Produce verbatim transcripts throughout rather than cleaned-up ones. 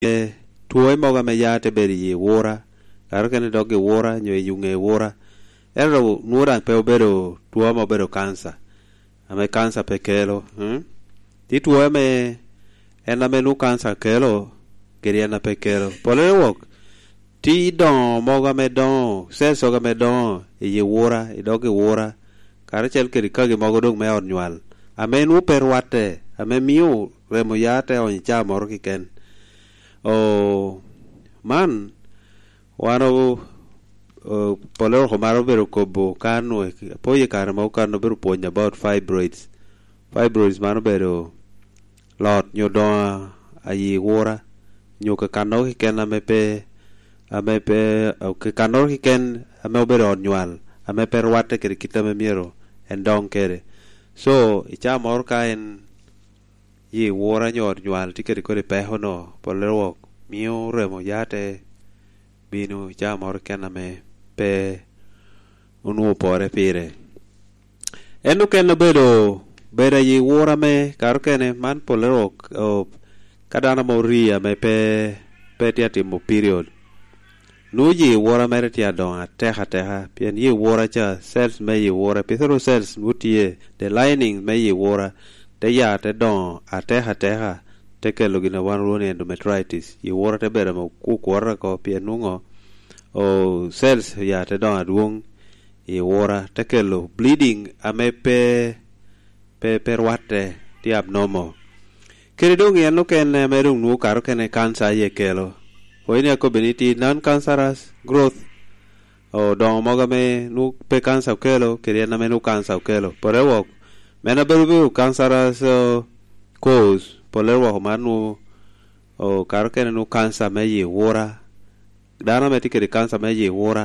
tuo moga me yate beri wora karo kene doge wora nyo yunge wora ero nuora pe obero tuo mo bero cancer ame cancer pe kelo hm ti tuo me ena me nu cancer kelo keriana pe kelo pole wok ti don moga me don senso ga me don e wora e doge wora karo chel keri kage mogo dong me on nywal ame nu perwate ame miu remo yate on cha mor kiken o man wano uh, polero homaro bero kobo kano poye kare mo kano bero ponya about fibroids fibroids mano bero lot nyodo ayi wora nyoka kano kiken amepe amepe ke kano kiken ame bero nywal ame perwate kere kitame miero endong kere so icha mor ka en yi wora nyor nywal tikere kore pehono polero mio remo yate binu ja mor kename pe unu pore pire enu ken bedo beda yi wora me kar kene man polero o kadana moria me pe pe tiatimo period nu yi wora me tia don ateha teha pien yi wora cha cells me yi wora pithero cells mutie the lining me yi wora de ya te don ateha teha tekelo gina wan rone endometritis yi wora te bere mo ku kwora ko pienungo o cells ya te don aduong yi wora tekelo bleeding ame pe pe perwate ti abnormal kere dong ya no ken merung nu karo ken cancer ye kelo o ini ko beniti non cancerous growth o don moga me nu pe cancer kelo kere na me nu cancer kelo porewo mena beru cancerous uh, cause polewa manu o karken no cancer me yi wora dana me tikere cancer me yi wora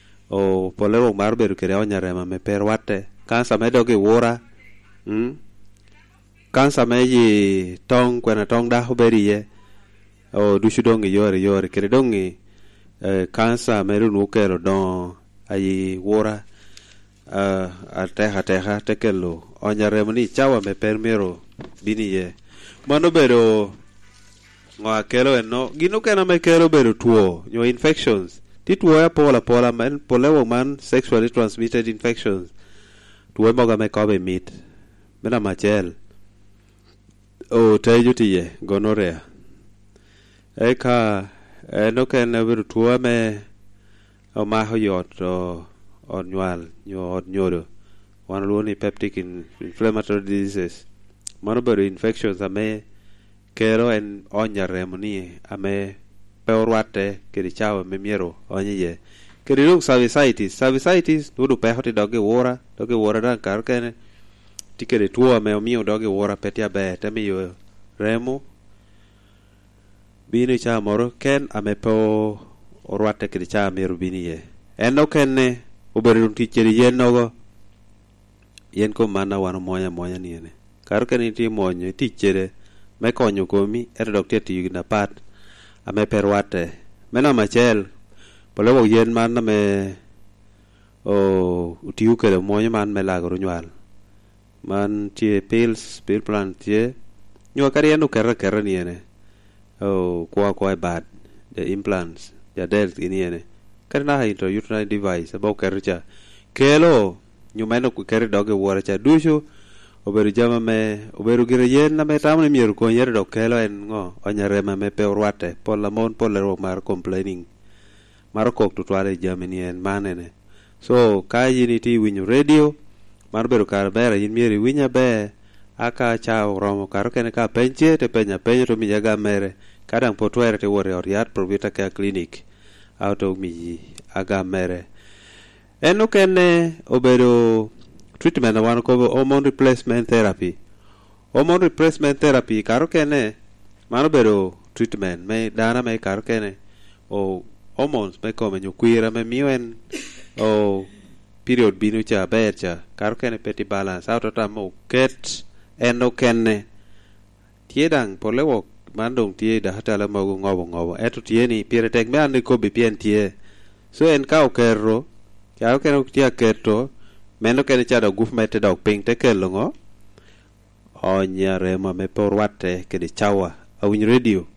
o polewa marberu kere onyare ma me perwate cancer me doge wora hm cancer me yi tong kwena tong da hoberiye o dushu dongi yore yore kere dongi eh, cancer me ru no kero don ayi wora uh, ateha teha tekelo onyare mani chawa me permero biniye mano bero ngwa kelo eno gino kena me kelo bero tuo nyo infections ti tuo ya pola pola man polewo man sexually transmitted infections tuo moga me kobe mit mena machel o teju tiye gonorrhea eka eno kena bero tuo me o maho yot o onywal nyo od nyodo wan luoni peptic in, inflammatory diseases mano bero infections ame kero en onya remoni ame peorwate kedi chawa me miero onye kedi lung cervicitis cervicitis nudu pehote doge wora doge wora dan kar kene tikede tuo ame omio doge wora petia be temi yo remo bini cha moro ken ame pe orwate kedi chawa miero bini ye eno kenne oberum ticheri yen nogo yen ko mana wano moya moya niene kar kene ti monyo tichere me konyo komi er dokter ti yugna pat ame perwate mena machel polewo yen man me o utiu kele monyo man me lagro nywal man tie pills pill plant tie nyo kari enu kera kera niene o kwa kwa bad the implants ya del niene karna ha intrauterine device abo kercha kelo nyumeno ku kere doge wora cha dushu oberu jama me oberu gire yen na me tamne mier ko yer do kelo en ngo onyare ma me pe orwate pola mon polero mar complaining mar kok to tware jamini en manene so ka yini ti winyo radio mar beru kar bera yin mieri winya be aka cha romo kar ken ka penche te penya penyo to mi jaga mere kadang potwere te wore oriat probita ka clinic auto mi aga mere eno kene obedo treatment wan ko hormone replacement therapy hormone replacement therapy karo kene mano bedo treatment me dana me karo kene o hormones me come nyo kwira me mien o period binu cha becha karo kene peti balance auto tamo ket eno kene tiedang polewo mandong tie da hatala mogo ngobo ngobo eto tieni pire tek me ande ko be pien tie so en ka okerro karo kene tia keto meno kene chado guf mete dog ping te kelongo onya rema me porwate kedi chawa awin radio